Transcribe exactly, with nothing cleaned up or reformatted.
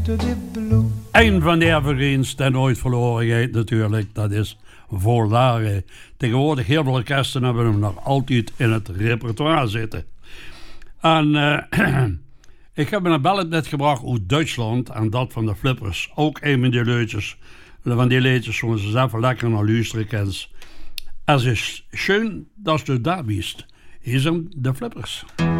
Een van de evergreens ten nooit verloren gaat natuurlijk, dat is Volare. Tegenwoordig heel veel orkesten hebben hem nog altijd in het repertoire zitten. En uh, ik heb een ballad metgebracht uit Duitsland en dat van de Flippers. Ook een van die liedjes, van die liedjes waar ze zelf lekker naar luisteren kent. Es is schön, dass du da bist. Hier zijn de Flippers.